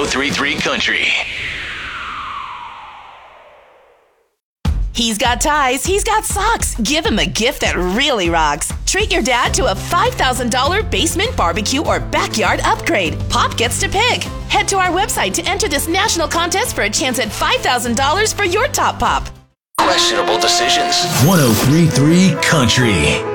1033 Country. He's got ties, he's got socks. Give him a gift that really rocks. Treat your dad to a $5,000 basement barbecue or backyard upgrade. Pop gets to pick. Head to our website to enter this national contest for a chance at $5,000 for your top pop. Questionable decisions. 1033 Country.